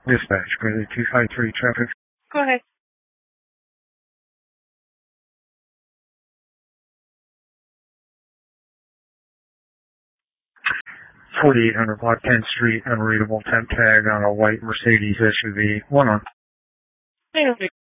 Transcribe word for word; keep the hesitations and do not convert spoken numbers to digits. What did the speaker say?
Dispatch, Predator two five three traffic. Go ahead. forty-eight hundred block tenth Street, unreadable temp tag on a white Mercedes S U V. One on. Hey,